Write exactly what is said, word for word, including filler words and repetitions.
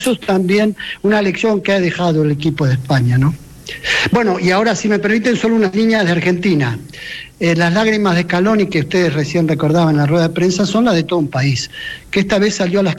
Eso es también una lección que ha dejado el equipo de España, ¿no? Bueno, y ahora, si me permiten, solo unas líneas de Argentina. Eh, las lágrimas de Scaloni, que ustedes recién recordaban en la rueda de prensa, son las de todo un país, que esta vez salió a las